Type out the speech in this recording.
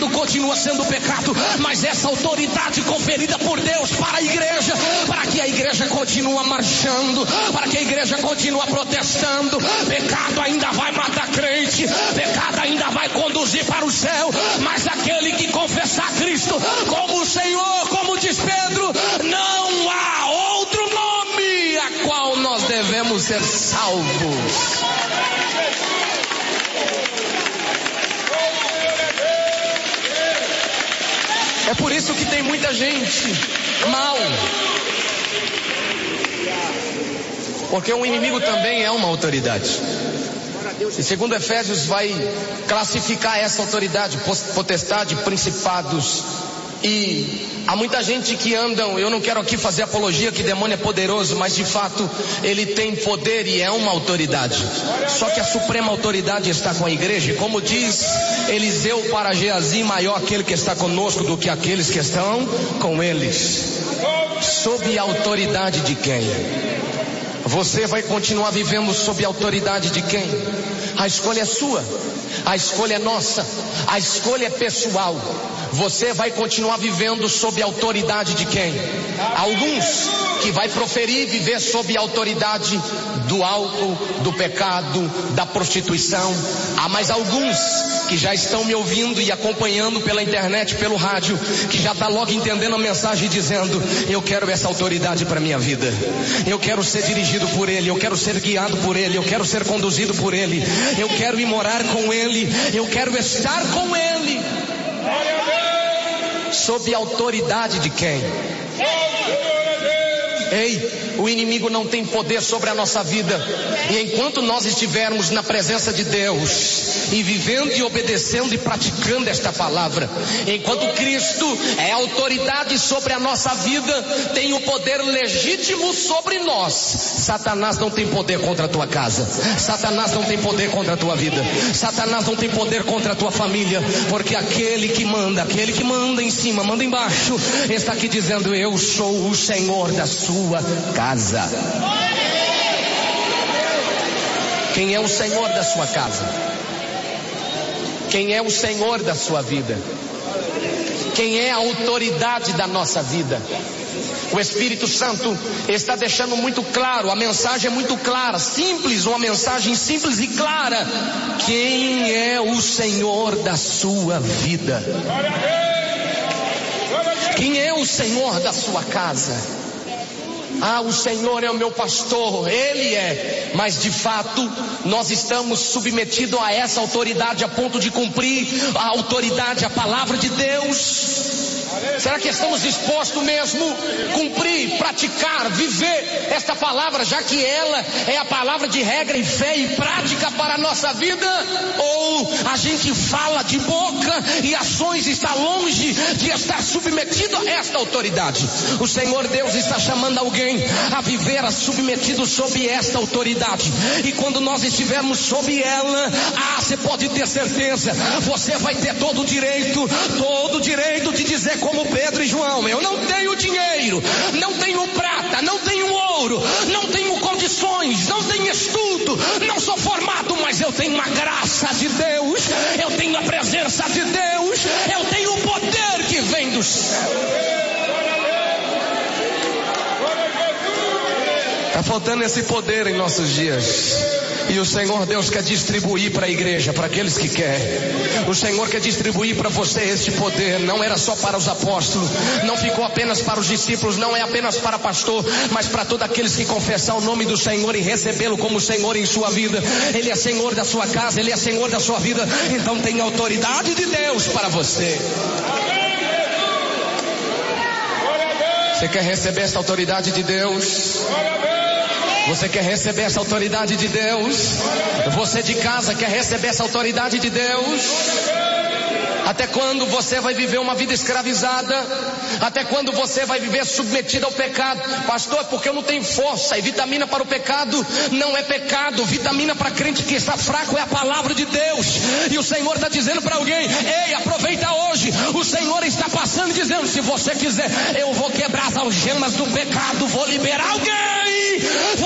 pecado continua sendo pecado, mas essa autoridade conferida por Deus para a igreja, para que a igreja continue marchando, para que a igreja continue protestando. Pecado ainda vai matar crente, pecado ainda vai conduzir para o céu, mas aquele que confessar Cristo como o Senhor, como diz Pedro, não há outro nome a qual nós devemos ser salvos. É por isso que tem muita gente mal, porque o inimigo também é uma autoridade. E segundo Efésios vai classificar essa autoridade, potestade, principados. E há muita gente que andam, eu não quero aqui fazer apologia que demônio é poderoso, mas de fato ele tem poder e é uma autoridade. Só que a suprema autoridade está com a igreja, e como diz Eliseu para Geazi, maior aquele que está conosco do que aqueles que estão com eles. Sob a autoridade de quem? Você vai continuar vivendo sob a autoridade de quem? A escolha é sua, a escolha é nossa, a escolha é pessoal. Você vai continuar vivendo sob a autoridade de quem? Alguns que vai proferir viver sob a autoridade do álcool, do pecado, da prostituição. Há mais alguns que já estão me ouvindo e acompanhando pela internet, pelo rádio, que já está logo entendendo a mensagem dizendo: eu quero essa autoridade para minha vida, eu quero ser dirigido por Ele, eu quero ser guiado por Ele, eu quero ser conduzido por Ele, eu quero ir morar com Ele, eu quero estar com Ele. Sob a autoridade de quem? Ei, o inimigo não tem poder sobre a nossa vida. E enquanto nós estivermos na presença de Deus e vivendo e obedecendo e praticando esta palavra, enquanto Cristo é autoridade sobre a nossa vida, tem o poder legítimo sobre nós, Satanás não tem poder contra a tua casa, Satanás não tem poder contra a tua vida, Satanás não tem poder contra a tua família, porque aquele que manda em cima, manda embaixo, está aqui dizendo: eu sou o Senhor da sua casa. Quem é o Senhor da sua casa? Quem é o Senhor da sua vida? Quem é a autoridade da nossa vida? O Espírito Santo está deixando muito claro, a mensagem é muito clara, simples, uma mensagem simples e clara. Quem é o Senhor da sua vida? Quem é o Senhor da sua casa? Ah, o Senhor é o meu pastor, Ele é, mas de fato nós estamos submetidos a essa autoridade a ponto de cumprir a autoridade, a palavra de Deus? Será que estamos dispostos mesmo a cumprir, praticar, viver esta palavra, já que ela é a palavra de regra e fé e prática para a nossa vida? Ou a gente fala de boca e ações está longe de estar submetido a esta autoridade? O Senhor Deus está chamando alguém a viver submetido sob esta autoridade, e quando nós estivermos sob ela, você pode ter certeza, você vai ter todo o direito de dizer como Pedro e João: eu não tenho dinheiro, não tenho prata, não tenho ouro, não tenho condições, não tenho estudo, não sou formado, mas eu tenho uma graça de Deus, eu tenho a presença de Deus, eu tenho o poder que vem do céu. Está faltando esse poder em nossos dias. E o Senhor Deus quer distribuir para a igreja, para aqueles que querem. O Senhor quer distribuir para você este poder. Não era só para os apóstolos, não ficou apenas para os discípulos, não é apenas para pastor, mas para todos aqueles que confessar o nome do Senhor e recebê-lo como Senhor em sua vida. Ele é Senhor da sua casa, Ele é Senhor da sua vida. Então tem autoridade de Deus para você. Você quer receber essa autoridade de Deus? Você quer receber essa autoridade de Deus? Você de casa quer receber essa autoridade de Deus? Até quando você vai viver uma vida escravizada? Até quando você vai viver submetido ao pecado? Pastor, porque eu não tenho força. E vitamina para o pecado não é pecado. Vitamina para crente que está fraco é a palavra de Deus. E o Senhor está dizendo para alguém: ei, aproveita hoje. O Senhor está passando e dizendo: se você quiser, eu vou quebrar as algemas do pecado, vou liberar alguém.